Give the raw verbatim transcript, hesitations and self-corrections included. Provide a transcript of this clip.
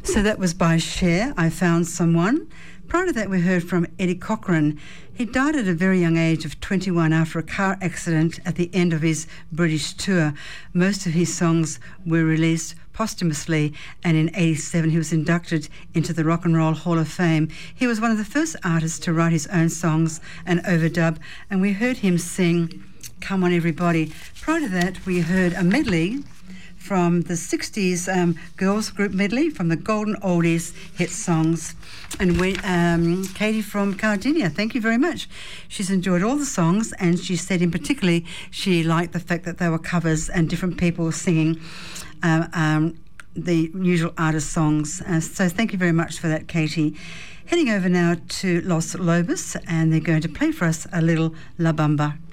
So that was by Cher, I Found Someone. Prior to that, we heard from Eddie Cochran. He died at a very young age of twenty-one after a car accident at the end of his British tour. Most of his songs were released posthumously, and in eighty-seven he was inducted into the Rock and Roll Hall of Fame. He was one of the first artists to write his own songs and overdub, and we heard him sing Come On Everybody. Prior to that, we heard a medley from the sixties um, girls group medley from the Golden Oldies hit songs. And we, um, Katie from Cardinia, thank you very much. She's enjoyed all the songs, and she said in particularly she liked the fact that they were covers and different people singing um, um, the usual artist songs. Uh, so thank you very much for that, Katie. Heading over now to Los Lobos, and they're going to play for us a little La Bamba.